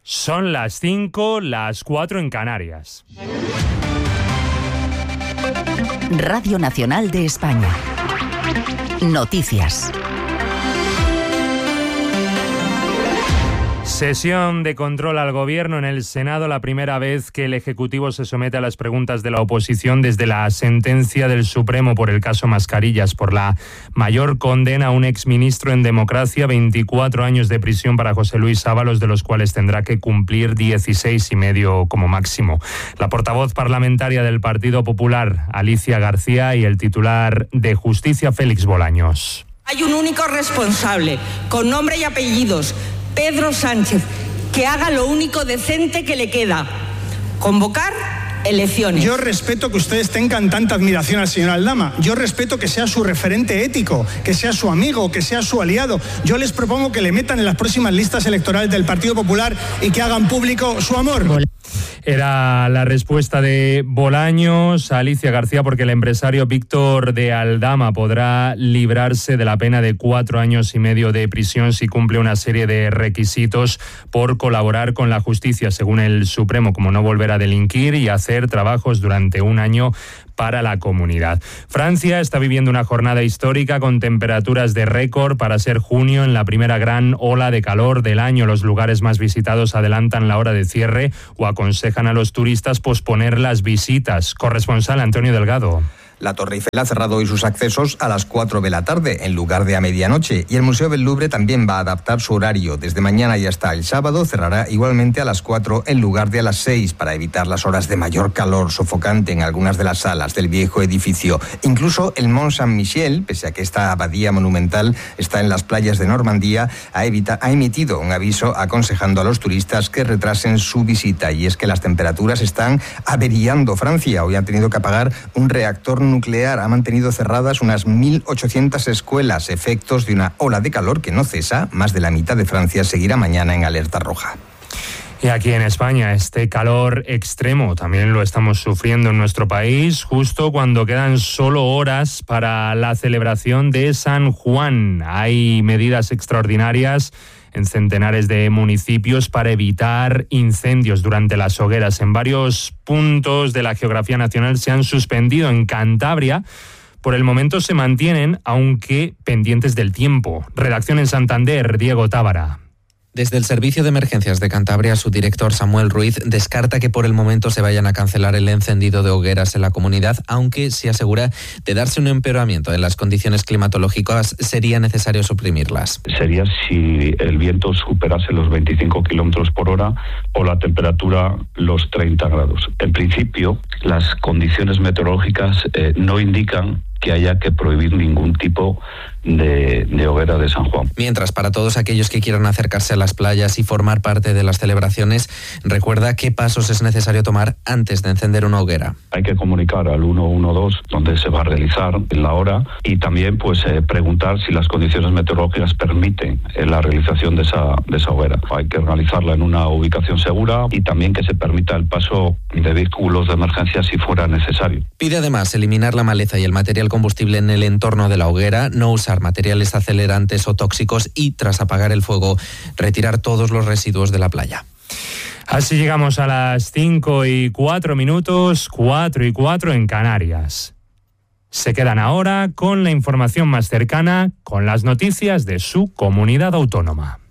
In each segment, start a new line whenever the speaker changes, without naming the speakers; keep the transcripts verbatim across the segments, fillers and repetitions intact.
Son las cinco, las cuatro en Canarias.
Radio Nacional de España. Noticias.
Sesión de control al Gobierno en el Senado, la primera vez que el Ejecutivo se somete a las preguntas de la oposición desde la sentencia del Supremo por el caso Mascarillas, por la mayor condena a un exministro en democracia, veinticuatro años de prisión para José Luis Ábalos, de los cuales tendrá que cumplir dieciséis y medio como máximo. La portavoz parlamentaria del Partido Popular, Alicia García, y el titular de Justicia, Félix Bolaños.
Hay un único responsable, con nombre y apellidos, Pedro Sánchez, que haga lo único decente que le queda: convocar elecciones.
Yo respeto que ustedes tengan tanta admiración al señor Aldama. Yo respeto que sea su referente ético, que sea su amigo, que sea su aliado. Yo les propongo que le metan en las próximas listas electorales del Partido Popular y que hagan público su amor.
Era la respuesta de Bolaños a Alicia García, porque el empresario Víctor de Aldama podrá librarse de la pena de cuatro años y medio de prisión si cumple una serie de requisitos por colaborar con la justicia, según el Supremo, como no volver a delinquir y hacer trabajos durante un año para la comunidad. Francia está viviendo una jornada histórica con temperaturas de récord para ser junio, en la primera gran ola de calor del año. Los lugares más visitados adelantan la hora de cierre o aconsejan a los turistas posponer las visitas. Corresponsal Antonio Delgado.
La Torre Eiffel ha cerrado hoy sus accesos a las cuatro de la tarde, en lugar de a medianoche, y el Museo del Louvre también va a adaptar su horario. Desde mañana y hasta el sábado cerrará igualmente a las cuatro en lugar de a las seis, para evitar las horas de mayor calor sofocante en algunas de las salas del viejo edificio. Incluso el Mont Saint-Michel, pese a que esta abadía monumental está en las playas de Normandía, ha, evita- ha emitido un aviso aconsejando a los turistas que retrasen su visita. Y es que las temperaturas están averiando Francia. Hoy han tenido que apagar un reactor nuclear, ha mantenido cerradas unas mil ochocientas escuelas, efectos de una ola de calor que no cesa. Más de la mitad de Francia seguirá mañana en alerta roja.
Y aquí en España, este calor extremo también lo estamos sufriendo en nuestro país, justo cuando quedan solo horas para la celebración de San Juan. Hay medidas extraordinarias en centenares de municipios para evitar incendios durante las hogueras. En varios puntos de la geografía nacional se han suspendido. En Cantabria, por el momento se mantienen, aunque pendientes del tiempo. Redacción en Santander, Diego Tábara.
Desde el Servicio de Emergencias de Cantabria, su director Samuel Ruiz descarta que por el momento se vayan a cancelar el encendido de hogueras en la comunidad, aunque se asegura de darse un empeoramiento en las condiciones climatológicas sería necesario suprimirlas.
Sería si el viento superase los veinticinco kilómetros por hora o la temperatura los treinta grados. En principio, las condiciones meteorológicas eh, no indican que haya que prohibir ningún tipo de, de hoguera de San Juan.
Mientras, para todos aquellos que quieran acercarse a las playas y formar parte de las celebraciones, recuerda qué pasos es necesario tomar antes de encender una hoguera.
Hay que comunicar al uno uno dos donde se va a realizar la hora, y también pues eh, preguntar si las condiciones meteorológicas permiten eh, la realización de esa, de esa hoguera. Hay que realizarla en una ubicación segura y también que se permita el paso de vehículos de emergencia si fuera necesario.
Pide además eliminar la maleza y el material combustible en el entorno de la hoguera, no usar materiales acelerantes o tóxicos y, tras apagar el fuego, retirar todos los residuos de la playa.
Así llegamos a las cinco y cuatro minutos, cuatro y cuatro en Canarias. Se quedan ahora con la información más cercana, con las noticias de su comunidad autónoma.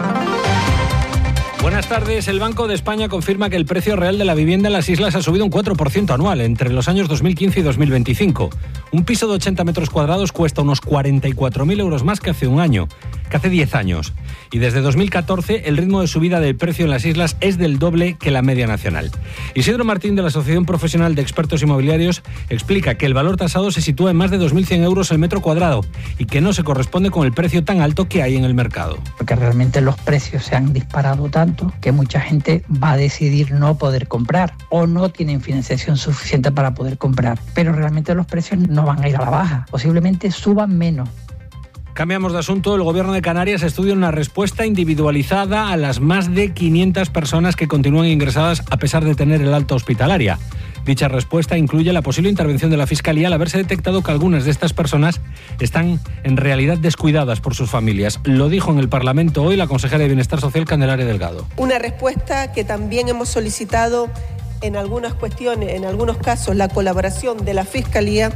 Buenas tardes. El Banco de España confirma que el precio real de la vivienda en las islas ha subido un cuatro por ciento anual entre los años dos mil quince y dos mil veinticinco. Un piso de ochenta metros cuadrados cuesta unos cuarenta y cuatro mil euros más que hace un año, que hace diez años. Y desde dos mil catorce el ritmo de subida del precio en las islas es del doble que la media nacional. Isidro Martín, de la Asociación Profesional de Expertos Inmobiliarios, explica que el valor tasado se sitúa en más de dos mil cien euros el metro cuadrado y que no se corresponde con el precio tan alto que hay en el mercado.
Porque realmente los precios se han disparado tanto que mucha gente va a decidir no poder comprar o no tienen financiación suficiente para poder comprar. Pero realmente los precios no van a ir a la baja, posiblemente suban menos.
Cambiamos de asunto. El Gobierno de Canarias estudia una respuesta individualizada a las más de quinientas personas que continúan ingresadas a pesar de tener el alta hospitalaria. Dicha respuesta incluye la posible intervención de la Fiscalía al haberse detectado que algunas de estas personas están en realidad descuidadas por sus familias. Lo dijo en el Parlamento hoy la consejera de Bienestar Social, Candelaria Delgado.
Una respuesta que también hemos solicitado en algunas cuestiones, en algunos casos, la colaboración de la Fiscalía.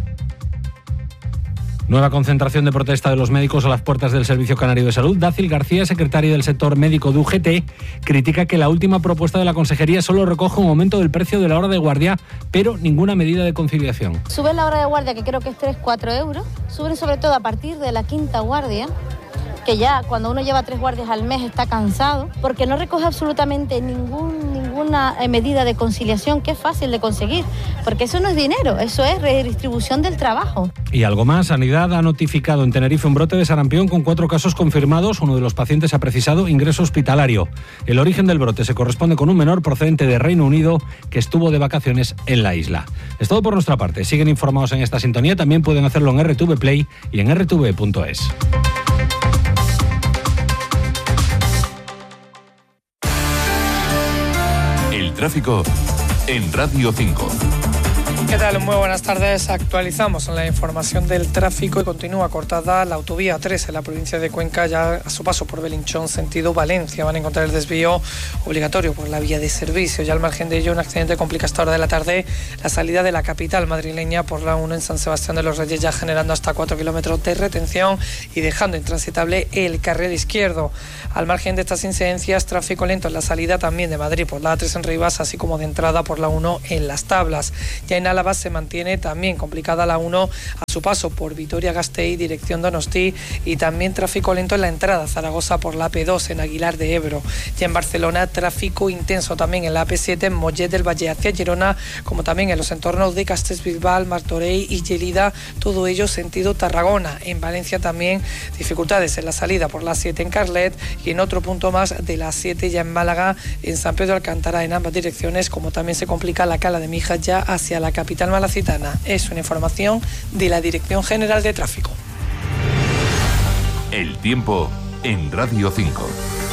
Nueva concentración de protesta de los médicos a las puertas del Servicio Canario de Salud. Dácil García, secretaria del sector médico de U G T, critica que la última propuesta de la Consejería solo recoge un aumento del precio de la hora de guardia, pero ninguna medida de conciliación.
Sube la hora de guardia, que creo que es tres, cuatro euros. Suben sobre todo a partir de la quinta guardia, que ya cuando uno lleva tres guardias al mes está cansado, porque no recoge absolutamente ningún, ninguna medida de conciliación que es fácil de conseguir, porque eso no es dinero, eso es redistribución del trabajo.
Y algo más, Sanidad ha notificado en Tenerife un brote de sarampión con cuatro casos confirmados. Uno de los pacientes ha precisado ingreso hospitalario. El origen del brote se corresponde con un menor procedente de Reino Unido que estuvo de vacaciones en la isla. Es todo por nuestra parte. Siguen informados en esta sintonía, también pueden hacerlo en R T V Play y en R T V punto es.
Tráfico en Radio cinco.
¿Qué tal? Muy buenas tardes. Actualizamos en la información del tráfico y continúa cortada la autovía tres en la provincia de Cuenca, ya a su paso por Belinchón, sentido Valencia. Van a encontrar el desvío obligatorio por la vía de servicio. Ya al margen de ello, un accidente complica esta hora de la tarde la salida de la capital madrileña por la uno en San Sebastián de los Reyes, ya generando hasta cuatro kilómetros de retención y dejando intransitable el carril izquierdo. Al margen de estas incidencias, tráfico lento en la salida también de Madrid por la A tres en Rivas, así como de entrada por la uno en Las Tablas. Ya en Álava se mantiene también complicada la uno a su paso por Vitoria-Gasteiz, dirección Donosti, y también tráfico lento en la entrada a Zaragoza por la A P dos en Aguilar de Ebro. Ya en Barcelona, tráfico intenso también en la A P siete en Mollet del Valle hacia Girona, como también en los entornos de Castellbisbal, Martorell y Gelida, todo ello sentido Tarragona. En Valencia también dificultades en la salida por la A siete en Carlet y en otro punto más de la A siete ya en Málaga, en San Pedro Alcántara, en ambas direcciones, como también se complica la Cala de Mijas ya hacia la capital malacitana. Es una información de la Dirección General de Tráfico.
El tiempo en Radio cinco.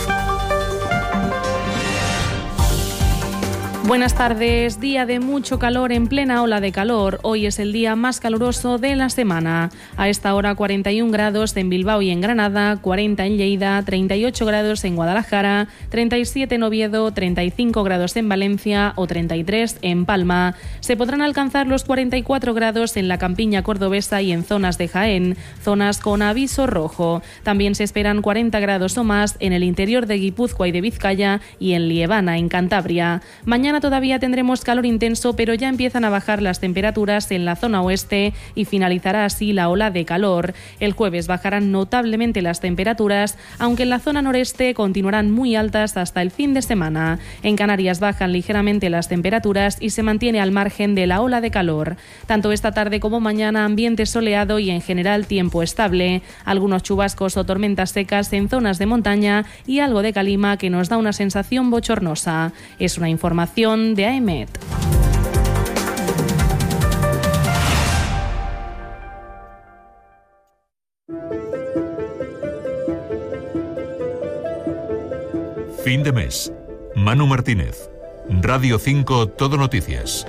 Buenas tardes, día de mucho calor en plena ola de calor. Hoy es el día más caluroso de la semana. A esta hora cuarenta y un grados en Bilbao y en Granada, cuarenta en Lleida, treinta y ocho grados en Guadalajara, treinta y siete en Oviedo, treinta y cinco grados en Valencia o treinta y tres en Palma. Se podrán alcanzar los cuarenta y cuatro grados en la campiña cordobesa y en zonas de Jaén, zonas con aviso rojo. También se esperan cuarenta grados o más en el interior de Guipúzcoa y de Vizcaya y en Liebana, en Cantabria. Mañana todavía tendremos calor intenso, pero ya empiezan a bajar las temperaturas en la zona oeste y finalizará así la ola de calor. El jueves bajarán notablemente las temperaturas, aunque en la zona noreste continuarán muy altas hasta el fin de semana. En Canarias bajan ligeramente las temperaturas y se mantiene al margen de la ola de calor. Tanto esta tarde como mañana ambiente soleado y en general tiempo estable. Algunos chubascos o tormentas secas en zonas de montaña y algo de calima que nos da una sensación bochornosa. Es una información de A E M E T.
Fin de mes. Manu Martínez. Radio cinco Todo Noticias.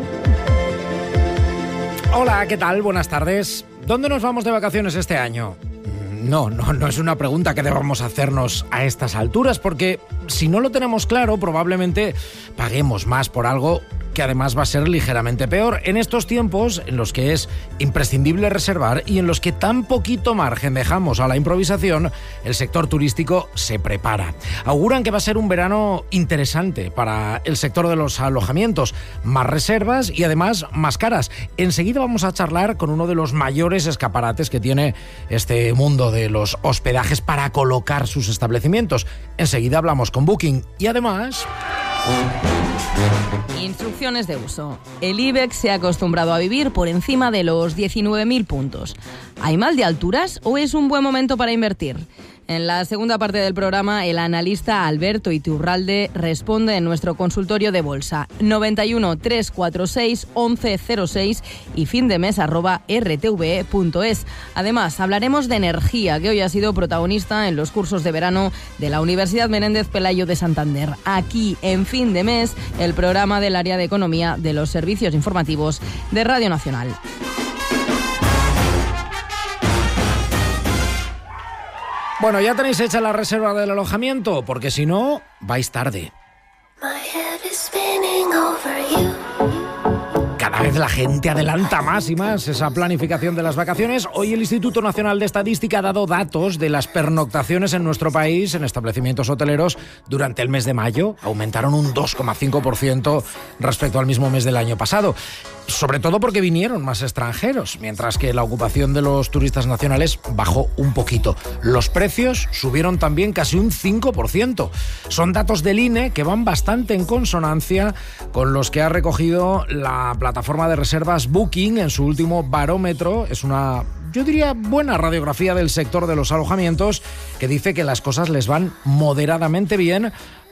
Hola, ¿qué tal? Buenas tardes. ¿Dónde nos vamos de vacaciones este año? No, no, no es una pregunta que debamos hacernos a estas alturas, porque si no lo tenemos claro, probablemente paguemos más por algo que además va a ser ligeramente peor en estos tiempos en los que es imprescindible reservar y en los que tan poquito margen dejamos a la improvisación. El sector turístico se prepara. Auguran que va a ser un verano interesante para el sector de los alojamientos, más reservas y además más caras. Enseguida vamos a charlar con uno de los mayores escaparates que tiene este mundo de los hospedajes para colocar sus establecimientos. Enseguida hablamos con Booking y además...
Instrucciones de uso. El IBEX se ha acostumbrado a vivir por encima de los diecinueve mil puntos. ¿Hay mal de alturas o es un buen momento para invertir? En la segunda parte del programa, el analista Alberto Iturralde responde en nuestro consultorio de bolsa. noventa y uno, trescientos cuarenta y seis, once cero seis y findemes arroba r t v e punto es. Además, hablaremos de energía, que hoy ha sido protagonista en los cursos de verano de la Universidad Menéndez Pelayo de Santander. Aquí, en Fin de Mes, el programa del área de economía de los servicios informativos de Radio Nacional.
Bueno, ya tenéis hecha la reserva del alojamiento, porque si no, vais tarde. Cada vez la gente adelanta más y más esa planificación de las vacaciones. Hoy el Instituto Nacional de Estadística ha dado datos de las pernoctaciones en nuestro país en establecimientos hoteleros durante el mes de mayo. Aumentaron un dos coma cinco por ciento respecto al mismo mes del año pasado. Sobre todo porque vinieron más extranjeros, mientras que la ocupación de los turistas nacionales bajó un poquito. Los precios subieron también casi un cinco por ciento. Son datos del I N E que van bastante en consonancia con los que ha recogido la plataforma de reservas Booking en su último barómetro. Es una, yo diría, buena radiografía del sector de los alojamientos, que dice que las cosas les van moderadamente bien,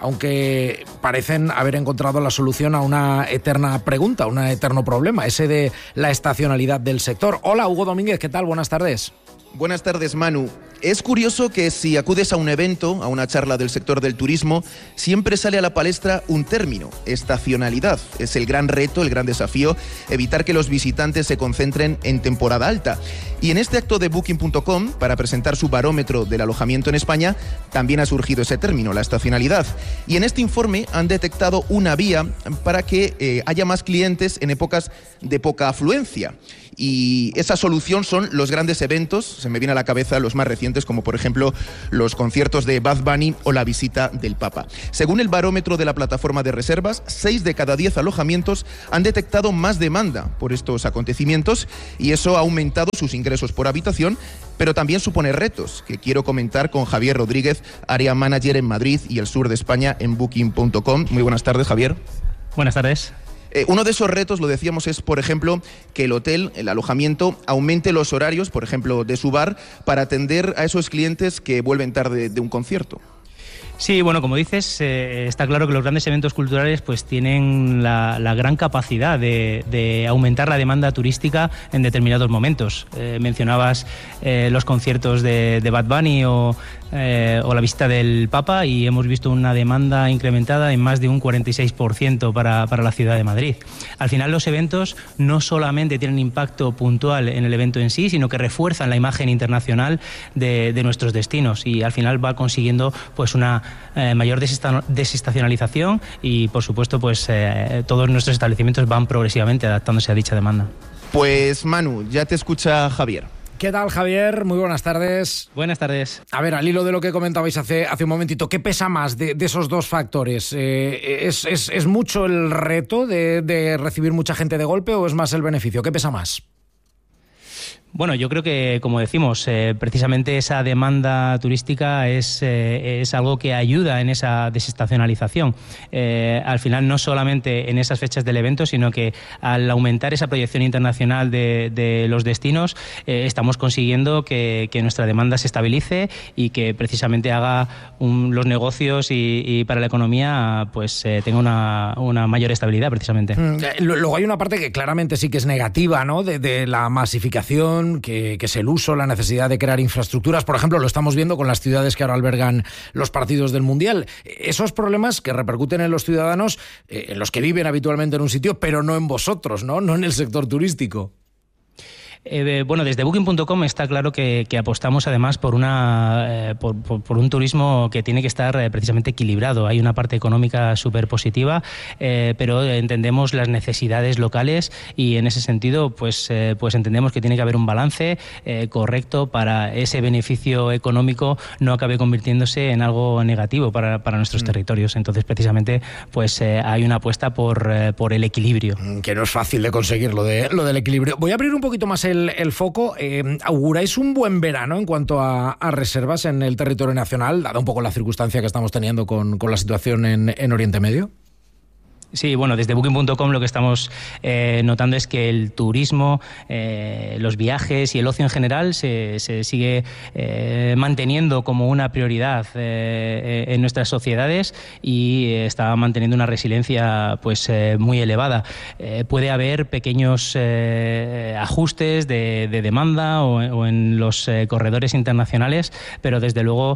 aunque parecen haber encontrado la solución a una eterna pregunta, un eterno problema, ese de la estacionalidad del sector. Hola, Hugo Domínguez, ¿qué tal? Buenas tardes.
Buenas tardes, Manu. Es curioso que si acudes a un evento, a una charla del sector del turismo, siempre sale a la palestra un término: estacionalidad. Es el gran reto, el gran desafío, evitar que los visitantes se concentren en temporada alta. Y en este acto de Booking punto com, para presentar su barómetro del alojamiento en España, también ha surgido ese término, la estacionalidad. Y en este informe han detectado una vía para que eh, haya más clientes en épocas de poca afluencia. Y esa solución son los grandes eventos, se me viene a la cabeza los más recientes, como por ejemplo los conciertos de Bad Bunny o la visita del Papa. Según el barómetro de la plataforma de reservas, seis de cada diez alojamientos han detectado más demanda por estos acontecimientos y eso ha aumentado sus ingresos por habitación, pero también supone retos que quiero comentar con Javier Rodríguez, área manager en Madrid y el sur de España en Booking punto com. Muy buenas tardes, Javier.
Buenas tardes.
Eh, uno de esos retos, lo decíamos, es, por ejemplo, que el hotel, el alojamiento, aumente los horarios, por ejemplo, de su bar, para atender a esos clientes que vuelven tarde de un concierto.
Sí, bueno, como dices, eh, está claro que los grandes eventos culturales pues tienen la, la gran capacidad de, de aumentar la demanda turística en determinados momentos. Eh, mencionabas eh, los conciertos de, de Bad Bunny o, eh, o la visita del Papa y hemos visto una demanda incrementada en más de un cuarenta y seis por ciento para, para la ciudad de Madrid. Al final los eventos no solamente tienen impacto puntual en el evento en sí, sino que refuerzan la imagen internacional de, de nuestros destinos y al final va consiguiendo pues una Eh, mayor desestacionalización y por supuesto pues eh, todos nuestros establecimientos van progresivamente adaptándose a dicha demanda.
Pues Manu, ya te escucha Javier.
¿Qué tal, Javier? Muy buenas tardes.
Buenas tardes.
A ver, al hilo de lo que comentabais hace, hace un momentito, ¿qué pesa más de, de esos dos factores? Eh, ¿es, es, ¿Es mucho el reto de, de recibir mucha gente de golpe o es más el beneficio? ¿Qué pesa más?
Bueno, yo creo que, como decimos, eh, precisamente esa demanda turística es, eh, es algo que ayuda en esa desestacionalización. Eh, al final, no solamente en esas fechas del evento, sino que al aumentar esa proyección internacional de, de los destinos, eh, estamos consiguiendo que, que nuestra demanda se estabilice y que precisamente haga un, los negocios y, y para la economía pues eh, tenga una, una mayor estabilidad, precisamente.
Mm, luego hay una parte que claramente sí que es negativa, ¿no? De, de la masificación, Que, que es el uso, la necesidad de crear infraestructuras. Por ejemplo, lo estamos viendo con las ciudades que ahora albergan los partidos del Mundial. Esos problemas que repercuten en los ciudadanos, eh, en los que viven habitualmente en un sitio, pero no en vosotros, ¿no? No en el sector turístico.
Eh, bueno, desde Booking punto com está claro que, que apostamos además por una eh, por, por, por un turismo que tiene que estar eh, precisamente equilibrado. Hay una parte económica súper positiva, eh, pero entendemos las necesidades locales y en ese sentido pues, eh, pues entendemos que tiene que haber un balance eh, correcto para ese beneficio económico no acabe convirtiéndose en algo negativo para, para nuestros mm. territorios. Entonces precisamente pues eh, hay una apuesta por, eh, por el equilibrio.
Que no es fácil de conseguir lo, de, lo del equilibrio. Voy a abrir un poquito más el El, el foco. Eh, ¿Auguráis un buen verano en cuanto a, a reservas en el territorio nacional, dada un poco la circunstancia que estamos teniendo con, con la situación en, en Oriente Medio?
Sí, bueno, desde booking punto com lo que estamos eh, notando es que el turismo, eh, los viajes y el ocio en general se, se sigue eh, manteniendo como una prioridad eh, en nuestras sociedades y está manteniendo una resiliencia pues eh, muy elevada. Eh, puede haber pequeños eh, ajustes de, de demanda o, o en los eh, corredores internacionales, pero desde luego,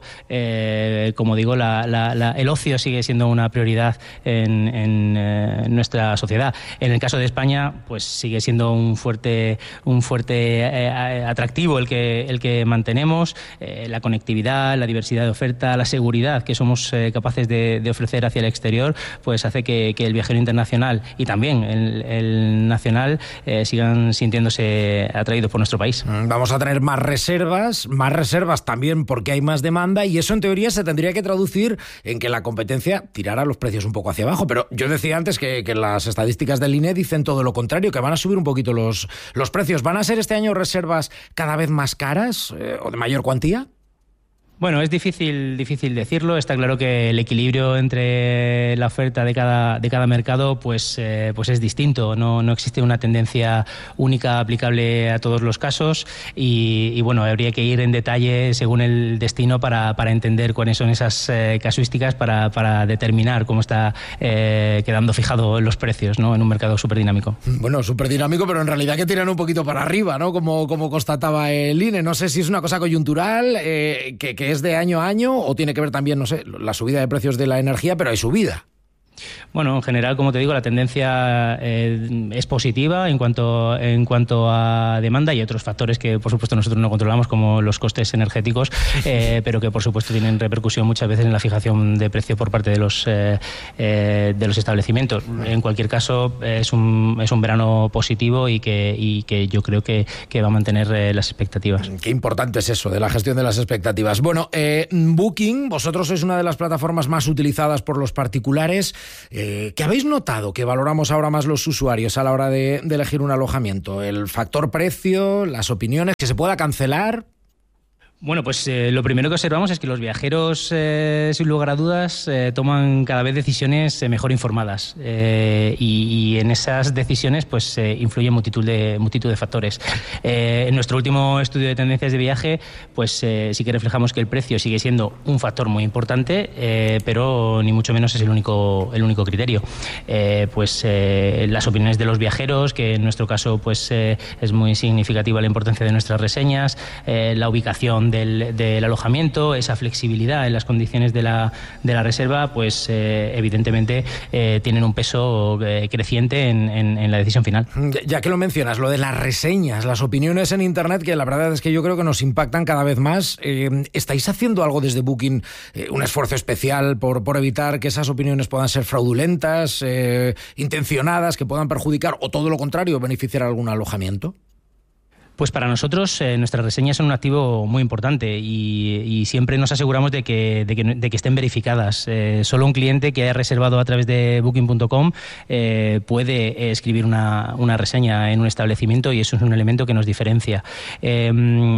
eh, como digo, la, la, la, el ocio sigue siendo una prioridad en, en nuestra sociedad. En el caso de España, pues sigue siendo un fuerte, un fuerte eh, atractivo el que, el que mantenemos, eh, la conectividad, la diversidad de oferta, la seguridad que somos eh, capaces de, de ofrecer hacia el exterior, pues hace que, que el viajero internacional y también el, el nacional eh, sigan sintiéndose atraídos por nuestro país.
Vamos a tener más reservas, más reservas también porque hay más demanda y eso en teoría se tendría que traducir en que la competencia tirara los precios un poco hacia abajo, pero yo decía antes que, que las estadísticas del I N E dicen todo lo contrario, que van a subir un poquito los, los precios. ¿Van a ser este año reservas cada vez más caras eh, o de mayor cuantía?
Bueno, es difícil, difícil decirlo. Está claro que el equilibrio entre la oferta de cada, de cada mercado pues, eh, pues es distinto. No, no existe una tendencia única aplicable a todos los casos y, y bueno, habría que ir en detalle según el destino para, para entender cuáles son esas eh, casuísticas para, para determinar cómo está eh, quedando fijado los precios, ¿no? En un mercado súper dinámico.
Bueno, súper dinámico, pero en realidad que tiran un poquito para arriba, ¿no? Como, como constataba el I N E. No sé si es una cosa coyuntural, eh, que, que es de año a año o tiene que ver también, no sé, la subida de precios de la energía, pero hay subida.
Bueno, en general, como te digo, la tendencia eh, es positiva en cuanto, en cuanto a demanda y otros factores que, por supuesto, nosotros no controlamos, como los costes energéticos, eh, pero que, por supuesto, tienen repercusión muchas veces en la fijación de precio por parte de los, eh, eh, de los establecimientos. En cualquier caso, es un, es un verano positivo y que, y que yo creo que, que va a mantener eh, las expectativas.
Qué importante es eso, de la gestión de las expectativas. Bueno, eh, Booking, vosotros sois una de las plataformas más utilizadas por los particulares. Eh, ¿Qué habéis notado que valoramos ahora más los usuarios a la hora de, de elegir un alojamiento? ¿El factor precio, las opiniones, que se pueda cancelar?
Bueno, pues eh, lo primero que observamos es que los viajeros, eh, sin lugar a dudas, eh, toman cada vez decisiones eh, mejor informadas eh, y, y en esas decisiones pues eh, influye multitud de, multitud de factores. Eh, en nuestro último estudio de tendencias de viaje, pues eh, sí que reflejamos que el precio sigue siendo un factor muy importante, eh, pero ni mucho menos es el único, el único criterio. Eh, pues eh, las opiniones de los viajeros, que en nuestro caso pues eh, es muy significativa la importancia de nuestras reseñas, eh, la ubicación Del, del alojamiento, esa flexibilidad en las condiciones de la, de la reserva, pues eh, evidentemente eh, tienen un peso eh, creciente en, en, en la decisión final.
Ya que lo mencionas, lo de las reseñas, las opiniones en Internet, que la verdad es que yo creo que nos impactan cada vez más. Eh, ¿Estáis haciendo algo desde Booking, eh, un esfuerzo especial por, por evitar que esas opiniones puedan ser fraudulentas, eh, intencionadas, que puedan perjudicar o todo lo contrario, beneficiar a algún alojamiento?
Pues para nosotros eh, nuestras reseñas son un activo muy importante y, y siempre nos aseguramos de que, de que, de que estén verificadas. Eh, solo un cliente que haya reservado a través de booking punto com eh, puede escribir una, una reseña en un establecimiento y eso es un elemento que nos diferencia. Eh,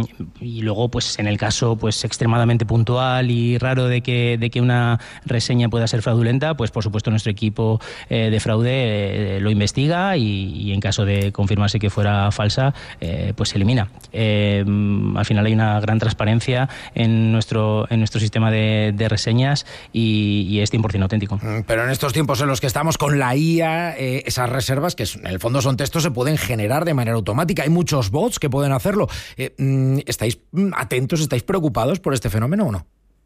y luego, pues en el caso pues extremadamente puntual y raro de que, de que una reseña pueda ser fraudulenta, pues por supuesto nuestro equipo eh, de fraude eh, lo investiga y, y en caso de confirmarse que fuera falsa, eh, pues se elimina. Eh, al final hay una gran transparencia en nuestro, en nuestro sistema de, de reseñas y, y es cien por ciento auténtico.
Pero en estos tiempos en los que estamos con la I A, eh, esas reservas, que en el fondo son textos, se pueden generar de manera automática. Hay muchos bots que pueden hacerlo. Eh, ¿Estáis atentos, estáis preocupados por este fenómeno o no?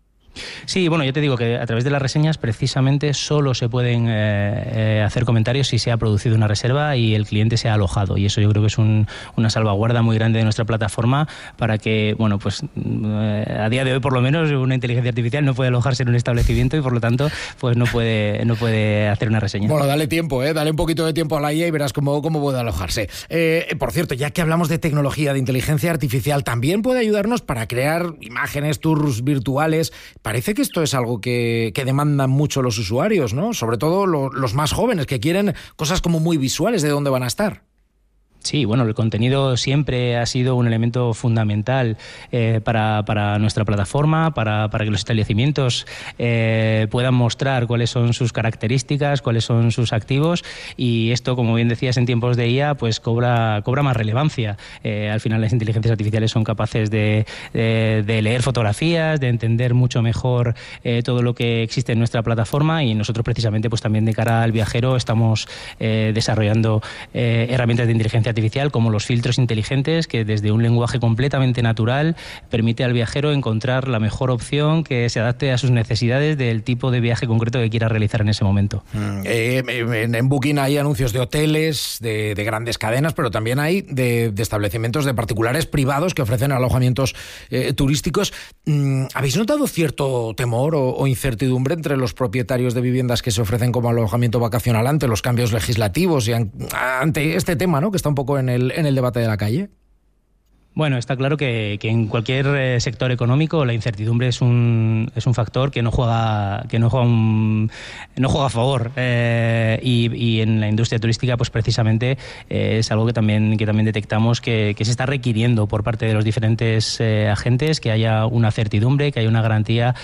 Sí, bueno, yo te digo que a través de las reseñas precisamente solo se pueden eh, eh, hacer comentarios si se ha producido una reserva y el cliente se ha alojado, y eso yo creo que es un, una salvaguarda muy grande de nuestra plataforma para que, bueno, pues eh, a día de hoy por lo menos una inteligencia artificial no puede alojarse en un establecimiento y por lo tanto pues no puede, no puede hacer una reseña.
Bueno, dale tiempo, ¿eh? Dale un poquito de tiempo a la I A y verás cómo, cómo puede alojarse. Eh, por cierto, ya que hablamos de tecnología, de inteligencia artificial, también puede ayudarnos para crear imágenes, tours virtuales. Parece que esto es algo que, que demandan mucho los usuarios, ¿no? Sobre todo lo, los más jóvenes, que quieren cosas como muy visuales de dónde van a estar.
Sí, bueno, el contenido siempre ha sido un elemento fundamental eh, para, para nuestra plataforma, para, para que los establecimientos eh, puedan mostrar cuáles son sus características, cuáles son sus activos, y esto, como bien decías, en tiempos de I A, pues cobra, cobra más relevancia. Eh, al final las inteligencias artificiales son capaces de, de, de leer fotografías, de entender mucho mejor eh, todo lo que existe en nuestra plataforma, y nosotros precisamente pues también de cara al viajero estamos eh, desarrollando eh, herramientas de inteligencia artificial como los filtros inteligentes, que desde un lenguaje completamente natural permite al viajero encontrar la mejor opción que se adapte a sus necesidades del tipo de viaje concreto que quiera realizar en ese momento.
Mm, eh, en, en Booking hay anuncios de hoteles, de, de grandes cadenas, pero también hay de, de establecimientos de particulares privados que ofrecen alojamientos eh, turísticos. Mm, ¿Habéis notado cierto temor o, o incertidumbre entre los propietarios de viviendas que se ofrecen como alojamiento vacacional ante los cambios legislativos y an, ante este tema, ¿no?, que está un poco en el en el debate de la calle?
Bueno, está claro que, que en cualquier eh, sector económico la incertidumbre es un es un factor que no juega que no juega un, no juega a favor eh, y, y en la industria turística pues precisamente eh, es algo que también que también detectamos que, que se está requiriendo por parte de los diferentes eh, agentes, que haya una certidumbre, que haya una garantía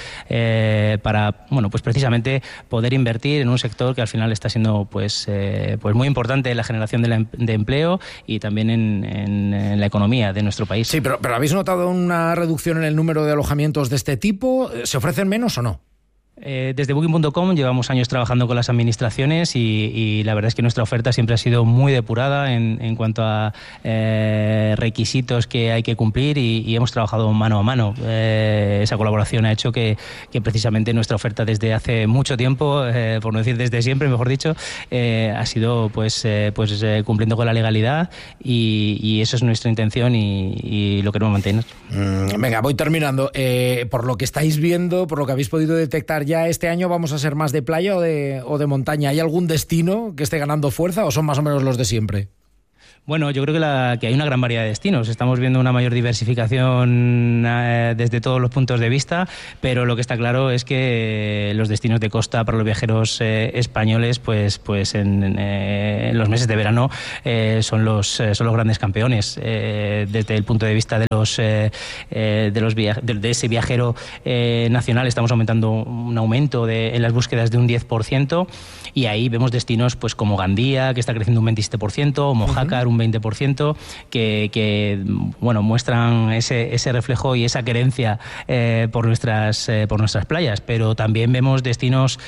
eh, para bueno pues precisamente poder invertir en un sector que al final está siendo pues eh, pues muy importante en la generación de, la, de empleo y también en, en, en la economía de nuestro país.
Sí, pero, pero ¿habéis notado una reducción en el número de alojamientos de este tipo? ¿Se ofrecen menos o no?
Eh, desde Booking punto com llevamos años trabajando con las administraciones y, y la verdad es que nuestra oferta siempre ha sido muy depurada en, en cuanto a eh, requisitos que hay que cumplir y, y hemos trabajado mano a mano. Eh, esa colaboración ha hecho que, que precisamente nuestra oferta desde hace mucho tiempo, eh, por no decir desde siempre, mejor dicho, eh, ha sido pues, eh, pues eh, cumpliendo con la legalidad y, y eso es nuestra intención y, y lo queremos mantener.
Mm, venga, voy terminando. Eh, por lo que estáis viendo, por lo que habéis podido detectar, ¿ya este año vamos a ser más de playa o de, o de montaña? ¿Hay algún destino que esté ganando fuerza o son más o menos los de siempre?
Bueno, yo creo que, la, que hay una gran variedad de destinos. Estamos viendo una mayor diversificación eh, desde todos los puntos de vista, pero lo que está claro es que los destinos de costa para los viajeros eh, españoles, pues, pues en, eh, en los meses de verano eh, son los eh, son los grandes campeones. Eh, desde el punto de vista de los eh, eh, de los via- de, de ese viajero eh, nacional, estamos aumentando un aumento de, en las búsquedas de un diez por ciento. Y ahí vemos destinos pues como Gandía, que está creciendo un veintisiete por ciento, o Mojácar, uh-huh. un veinte por ciento, que, que bueno, muestran ese, ese reflejo y esa querencia eh, por, nuestras, eh, por nuestras playas. Pero también vemos destinos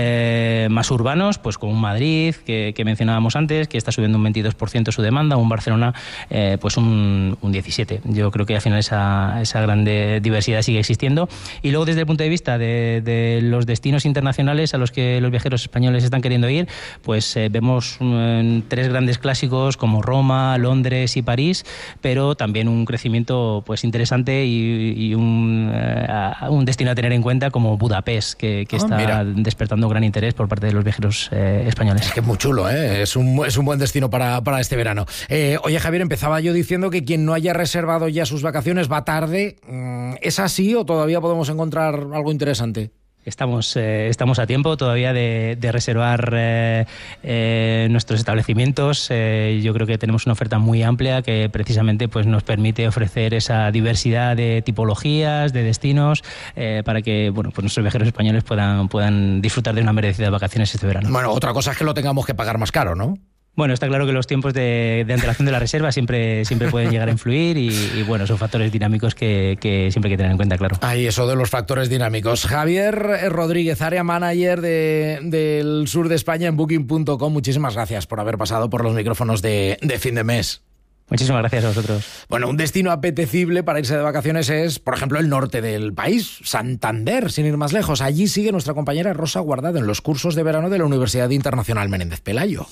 eh, más urbanos, pues como un Madrid, que, que mencionábamos antes, que está subiendo un veintidós por ciento su demanda, un Barcelona, eh, pues un, un diecisiete por ciento. Yo creo que al final esa, esa gran diversidad sigue existiendo. Y luego, desde el punto de vista de, de los destinos internacionales a los que los viajeros españoles están queriendo ir, pues eh, vemos um, tres grandes clásicos como Roma, Londres y París, pero también un crecimiento pues interesante y, y un, uh, un destino a tener en cuenta como Budapest, que, que ah, está mira. despertando gran interés por parte de los viajeros eh, españoles.
Es que es muy chulo, ¿eh? Es un, es un buen destino para, para este verano. Eh, oye, Javier, empezaba yo diciendo que quien no haya reservado ya sus vacaciones va tarde. ¿Es así o todavía podemos encontrar algo interesante?
Estamos, eh, estamos a tiempo todavía de, de reservar eh, eh, nuestros establecimientos. Eh, yo creo que tenemos una oferta muy amplia que precisamente pues, nos permite ofrecer esa diversidad de tipologías, de destinos, eh, para que bueno, pues nuestros viajeros españoles puedan, puedan disfrutar de unas merecidas vacaciones este verano.
Bueno, otra cosa es que lo tengamos que pagar más caro, ¿no?
Bueno, está claro que los tiempos de, de antelación de la reserva siempre, siempre pueden llegar a influir y, y bueno, son factores dinámicos que, que siempre hay que tener en cuenta, claro.
Ahí, eso de los factores dinámicos. Javier Rodríguez, área manager de, del sur de España en Booking punto com, muchísimas gracias por haber pasado por los micrófonos de, de fin de mes.
Muchísimas gracias a vosotros.
Bueno, un destino apetecible para irse de vacaciones es, por ejemplo, el norte del país, Santander, sin ir más lejos. Allí sigue nuestra compañera Rosa Guardado en los cursos de verano de la Universidad Internacional Menéndez Pelayo.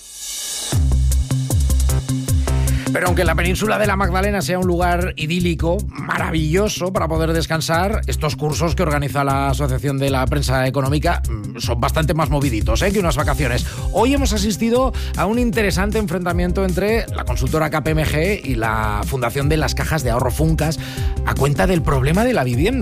Pero aunque la península de la Magdalena sea un lugar idílico, maravilloso para poder descansar, estos cursos que organiza la Asociación de la Prensa Económica son bastante más moviditos, ¿eh?, que unas vacaciones. Hoy hemos asistido a un interesante enfrentamiento entre la consultora K P M G y la Fundación de las Cajas de Ahorro Funcas a cuenta del problema de la vivienda.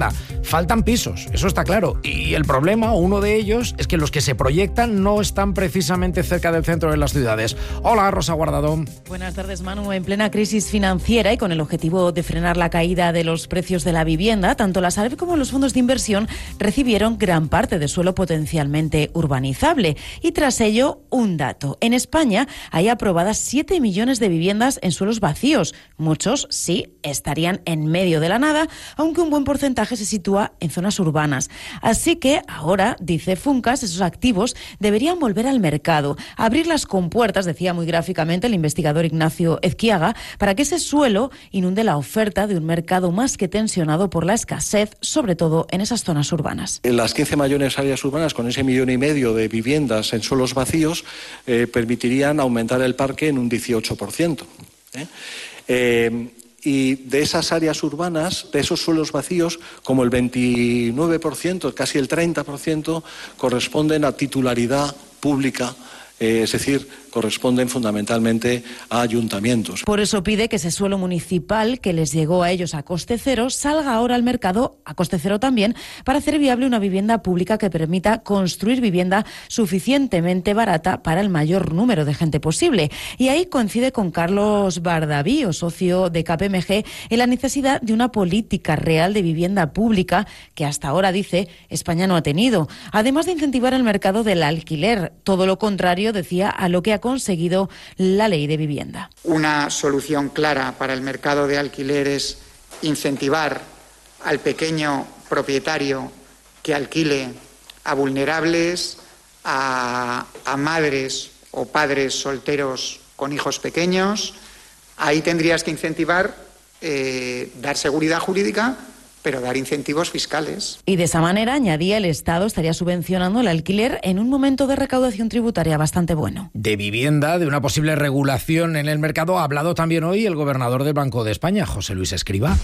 faltan pisos, eso está claro. Y el problema, o uno de ellos, es que los que se proyectan no están precisamente cerca del centro de las ciudades. Hola, Rosa Guardado.
Buenas tardes, Manu. En plena crisis financiera y con el objetivo de frenar la caída de los precios de la vivienda, tanto la Sareb como los fondos de inversión recibieron gran parte de suelo potencialmente urbanizable. Y tras ello, un dato. En España hay aprobadas siete millones de viviendas en suelos vacíos. Muchos, sí, estarían en medio de la nada, aunque un buen porcentaje se sitúa en zonas urbanas. Así que ahora, dice Funcas, esos activos deberían volver al mercado, abrir las compuertas, decía muy gráficamente el investigador Ignacio Ezquiaga, para que ese suelo inunde la oferta de un mercado más que tensionado por la escasez, sobre todo en esas zonas urbanas.
En las quince mayores áreas urbanas, con ese millón y medio de viviendas en suelos vacíos, eh, permitirían aumentar el parque en un dieciocho por ciento. ¿eh? Eh, y de esas áreas urbanas, de esos suelos vacíos, como el veintinueve por ciento, casi el treinta por ciento, corresponden a titularidad pública, eh, es decir, corresponden fundamentalmente a ayuntamientos.
Por eso pide que ese suelo municipal que les llegó a ellos a coste cero salga ahora al mercado a coste cero también, para hacer viable una vivienda pública que permita construir vivienda suficientemente barata para el mayor número de gente posible. Y ahí coincide con Carlos Bardaví, socio de K P M G, en la necesidad de una política real de vivienda pública que hasta ahora, dice, España no ha tenido. Además de incentivar el mercado del alquiler, todo lo contrario, decía, a lo que ha conseguido la ley de vivienda.
Una solución clara para el mercado de alquiler es incentivar al pequeño propietario que alquile a vulnerables, a, a madres o padres solteros con hijos pequeños. Ahí tendrías que incentivar, eh, dar seguridad jurídica, pero dar incentivos fiscales.
Y de esa manera, añadía, el Estado estaría subvencionando el alquiler en un momento de recaudación tributaria bastante bueno.
De vivienda, de una posible regulación en el mercado, ha hablado también hoy el gobernador del Banco de España, José Luis Escrivá.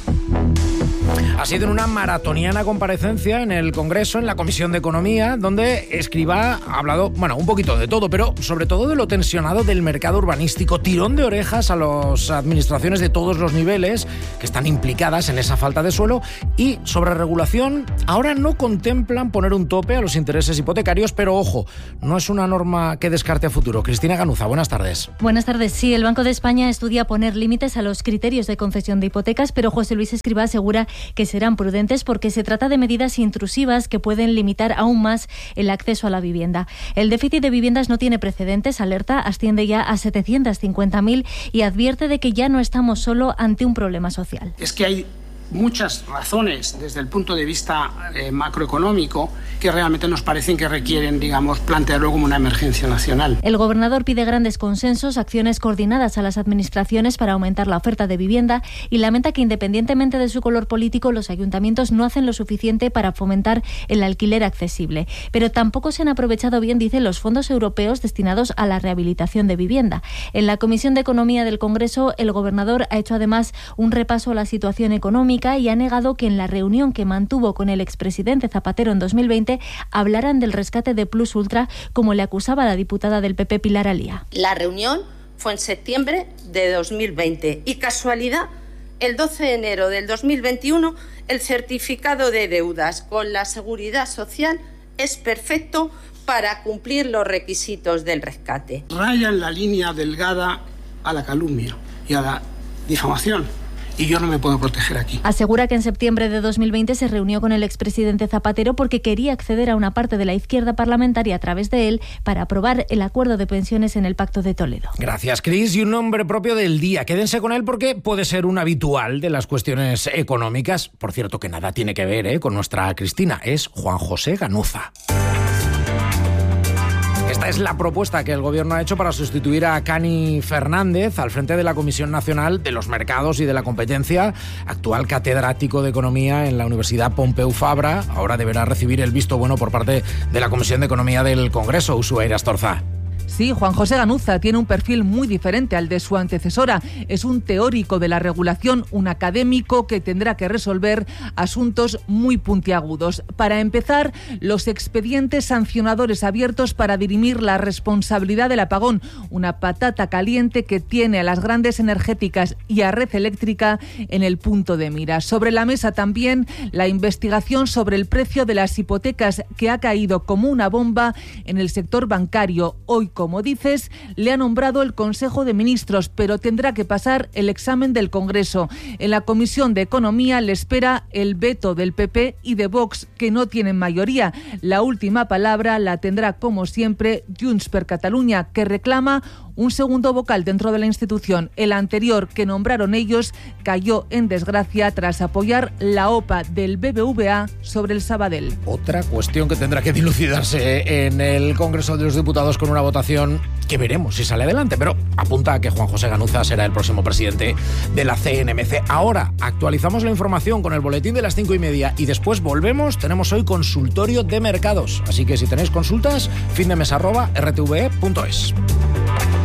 Ha sido en una maratoniana comparecencia en el Congreso, en la Comisión de Economía, donde Escrivá ha hablado, bueno, un poquito de todo, pero sobre todo de lo tensionado del mercado urbanístico, tirón de orejas a las administraciones de todos los niveles que están implicadas en esa falta de suelo. Y sobre regulación, ahora no contemplan poner un tope a los intereses hipotecarios, pero ojo, no es una norma que descarte a futuro. Cristina Ganuza, buenas tardes.
Buenas tardes. Sí, el Banco de España estudia poner límites a los criterios de concesión de hipotecas, pero José Luis Escrivá asegura que serán prudentes porque se trata de medidas intrusivas que pueden limitar aún más el acceso a la vivienda. El déficit de viviendas no tiene precedentes, alerta, asciende ya a setecientas cincuenta mil y advierte de que ya no estamos solo ante un problema social.
Es que hay muchas razones desde el punto de vista eh, macroeconómico que realmente nos parecen que requieren, digamos, plantearlo como una emergencia nacional.
El gobernador pide grandes consensos, acciones coordinadas a las administraciones para aumentar la oferta de vivienda y lamenta que, independientemente de su color político, los ayuntamientos no hacen lo suficiente para fomentar el alquiler accesible. Pero tampoco se han aprovechado bien, dice, los fondos europeos destinados a la rehabilitación de vivienda. En la Comisión de Economía del Congreso, el gobernador ha hecho además un repaso a la situación económica y ha negado que en la reunión que mantuvo con el expresidente Zapatero en dos mil veinte hablaran del rescate de Plus Ultra, como le acusaba la diputada del P P Pilar Alía.
La reunión fue en septiembre de dos mil veinte y, casualidad, el doce de enero del dos mil veintiuno el certificado de deudas con la Seguridad Social es perfecto para cumplir los requisitos del rescate.
Rayan la línea delgada a la calumnia y a la difamación. Y yo no me puedo proteger aquí.
Asegura que en septiembre de dos mil veinte se reunió con el expresidente Zapatero porque quería acceder a una parte de la izquierda parlamentaria a través de él para aprobar el acuerdo de pensiones en el Pacto de Toledo.
Gracias, Cris. Y un nombre propio del día. Quédense con él porque puede ser un habitual de las cuestiones económicas. Por cierto, que nada tiene que ver ¿eh? con nuestra Cristina. Es Juan José Ganuza. Esta es la propuesta que el Gobierno ha hecho para sustituir a Cani Fernández al frente de la Comisión Nacional de los Mercados y de la Competencia, actual catedrático de Economía en la Universidad Pompeu Fabra. Ahora deberá recibir el visto bueno por parte de la Comisión de Economía del Congreso. Ushuaira Astorza.
Sí, Juan José Ganuza tiene un perfil muy diferente al de su antecesora. Es un teórico de la regulación, un académico que tendrá que resolver asuntos muy puntiagudos. Para empezar, los expedientes sancionadores abiertos para dirimir la responsabilidad del apagón, una patata caliente que tiene a las grandes energéticas y a Red Eléctrica en el punto de mira. Sobre la mesa también la investigación sobre el precio de las hipotecas, que ha caído como una bomba en el sector bancario. Hoy, como dices, le ha nombrado el Consejo de Ministros, pero tendrá que pasar el examen del Congreso. En la Comisión de Economía le espera el veto del P P y de Vox, que no tienen mayoría. La última palabra la tendrá, como siempre, Junts per Catalunya, que reclama un segundo vocal dentro de la institución. El anterior, que nombraron ellos, cayó en desgracia tras apoyar la O P A del B B V A sobre el Sabadell.
Otra cuestión que tendrá que dilucidarse en el Congreso de los Diputados con una votación que veremos si sale adelante, pero apunta a que Juan José Ganuza será el próximo presidente de la C N M C. Ahora actualizamos la información con el boletín de las cinco y media y después volvemos. Tenemos hoy consultorio de mercados, así que si tenéis consultas, findemes arroba r t v e punto es.